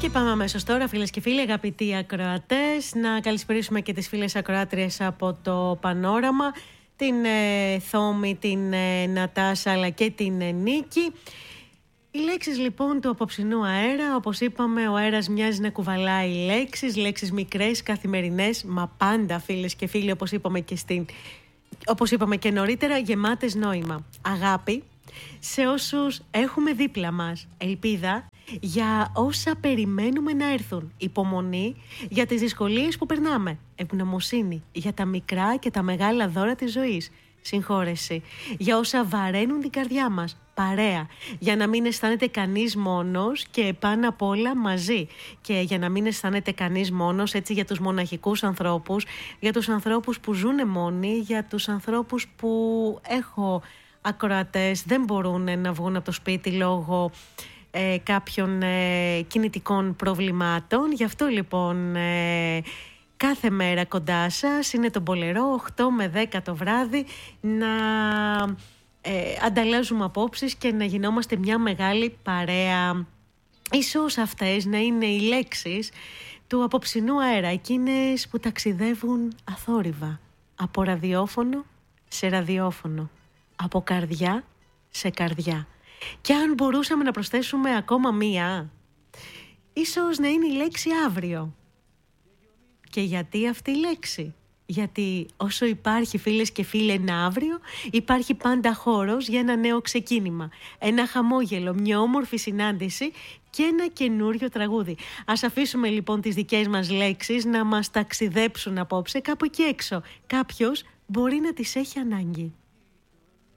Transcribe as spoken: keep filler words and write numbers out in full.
Και πάμε αμέσως τώρα, φίλες και φίλοι, αγαπητοί ακροατές, να καλησπερίσουμε και τις φίλες ακροάτριες από το Πανόραμα, την ε, Θόμη, την ε, Νατάσα αλλά και την ε, Νίκη. Οι λέξεις λοιπόν του απόψινού αέρα, όπως είπαμε, ο αέρας μοιάζει να κουβαλάει λέξεις, λέξεις μικρές, καθημερινές, μα πάντα, φίλες και φίλοι, όπως είπαμε και, στην, όπως είπαμε και νωρίτερα, γεμάτες νόημα. Αγάπη σε όσους έχουμε δίπλα μας, ελπίδα για όσα περιμένουμε να έρθουν, υπομονή για τις δυσκολίες που περνάμε, ευγνωμοσύνη για τα μικρά και τα μεγάλα δώρα της ζωής, συγχώρεση για όσα βαραίνουν την καρδιά μας, παρέα για να μην αισθάνεται κανείς μόνος και πάνω απ' όλα μαζί, και για να μην αισθάνεται κανείς μόνος, έτσι, για τους μοναχικούς ανθρώπους, για τους ανθρώπους που ζουν μόνοι, για τους ανθρώπους που έχω ακροατές δεν μπορούν να βγουν από το σπίτι λόγω ε, κάποιων ε, κινητικών προβλημάτων. Γι' αυτό λοιπόν ε, κάθε μέρα κοντά σας είναι το Μπολερό, οκτώ με δέκα το βράδυ, να ε, ανταλλάζουμε απόψεις και να γινόμαστε μια μεγάλη παρέα. Ίσως αυτές να είναι οι λέξεις του απόψινού αέρα, εκείνες που ταξιδεύουν αθόρυβα, από ραδιόφωνο σε ραδιόφωνο, από καρδιά σε καρδιά. Και αν μπορούσαμε να προσθέσουμε ακόμα μία, ίσως να είναι η λέξη αύριο. Και γιατί αυτή η λέξη? Γιατί όσο υπάρχει, φίλες και φίλοι, ένα αύριο, υπάρχει πάντα χώρος για ένα νέο ξεκίνημα, ένα χαμόγελο, μια όμορφη συνάντηση και ένα καινούριο τραγούδι. Ας αφήσουμε λοιπόν τις δικές μας λέξεις να μας ταξιδέψουν απόψε κάπου εκεί έξω. Κάποιος μπορεί να τις έχει ανάγκη.